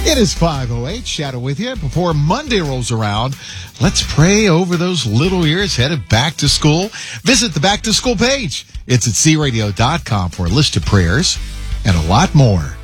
It is 5:08. Shadow with you. Before Monday rolls around, let's pray over those little ears headed back to school. Visit the Back to School page. It's at cradio.com for a list of prayers and a lot more.